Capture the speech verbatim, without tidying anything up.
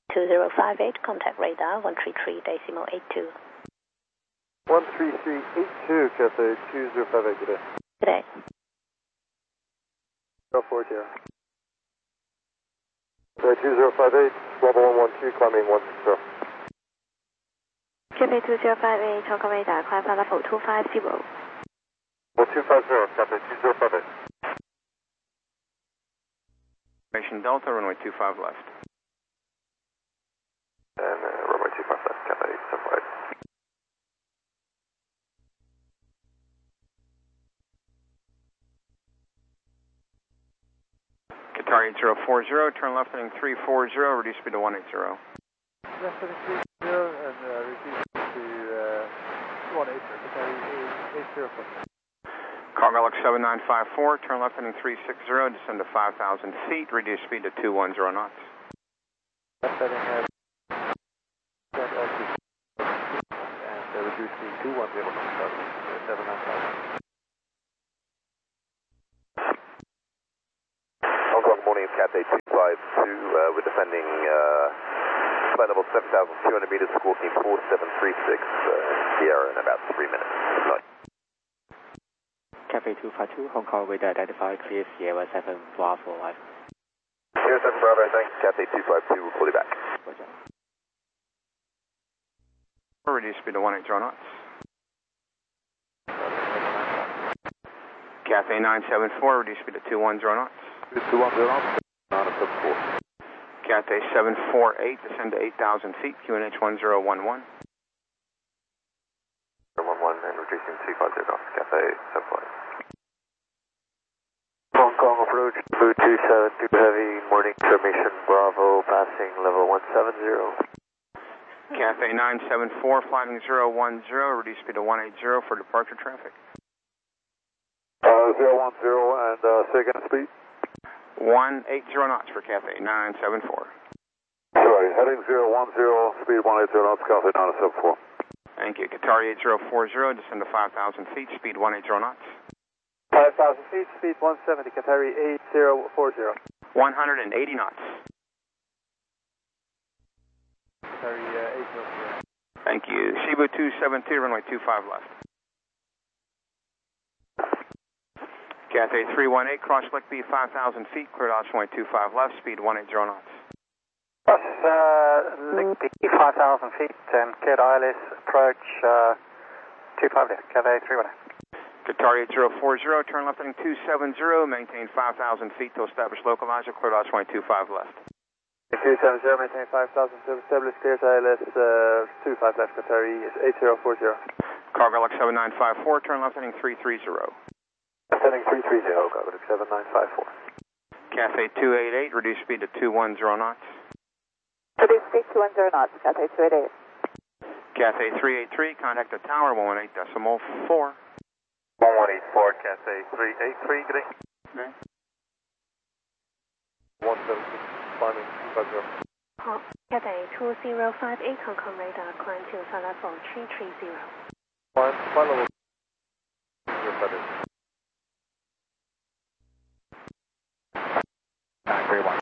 two zero five eight, contact radar one three three decimal eight two. one three three eight two, Cathay two zero five eight, good day. Good day. zero four zero. Cathay two zero five eight, Bravo one one two, climbing one six zero. Cathay two zero five eight, Hong Kong radar, climb flight level two five zero. Level two five zero, Cathay two zero five eight. Station Delta, runway two five left. And uh, runway two five left, Cathay seven five eight. Qatar eight zero four zero, turn left heading three four zero, reduce speed to one eight zero. Left heading three zero and uh, reduce to uh, one eight zero, Cathay eight zero four. Cargo Alex seven nine five four, turn left heading three six zero, descend to five thousand feet, reduce speed to two one zero knots. Left heading uh, and uh, reduce speed two one zero knots, seven nine five. Hong Kong morning, Cathay two five two, uh, we're descending uh, flight level seven thousand two hundred meters, squawking four seven three six, uh, Sierra in about three minutes. Good night. Cathay two five two, Hong Kong radar identified, clear Sierra seven Bravo live. Sierra seven Bravo, thanks. Cathay two five two, we'll call you back. Roger. Reduce speed to one eight zero knots. Cathay nine seven four, reduce speed to two one zero knots. two one zero knots, nine seven four. Cathay seven four eight, descend to eight thousand feet, Q N H one zero one one. one one and reducing two five zero knots, Cathay seven four eight. Hong Kong approach, Blue two seven two heavy, morning formation Bravo, passing level one seven zero. Cathay nine seven four, flying zero one zero, reduce speed to one eight zero for departure traffic. Uh, zero one zero and uh, say again speed. one eight zero knots for Cathay nine seven four. Sorry, heading zero one zero, speed one eight zero knots, Cathay nine seven four. Thank you. Qatar eight zero four zero, descend to five thousand feet, speed one eight zero knots. five thousand feet, speed one seventy, Qatar eight zero four zero. one hundred eighty knots. Qatar uh, eight zero four zero. Thank you. Cebu two seven two, runway two five left. Cathay three one eight, cross Lickby five thousand feet, cleared off runway two five left, speed one eight zero knots. Cross uh, Lickby five thousand feet and cleared I L S, approach uh, two five left, Cathay three one eight. Qatar eight zero four zero, turn left heading two seven zero, maintain five thousand feet to establish localizer, cleared off runway two five left. two seven zero, maintain five thousand to establish, clears I L S uh, two five left, Qatar eight zero four zero. Cargo Alex seven nine five four, turn left heading three three zero. Heading three three zero, Cargo Alex seven nine five four. Cathay two eight eight, reduce speed to two one zero knots. Reduce speed two one zero knots, Cathay two eight eight. Cathay three eight three, contact the tower one one eight decimal four. one one eight four, Cathay three eight three, good day. Okay. one seven six, climbing two five zero. Hong Cathay two zero five eight, Hong Kong radar, climb to flight level three three zero. Climb, flight level zero five eight. nine three one.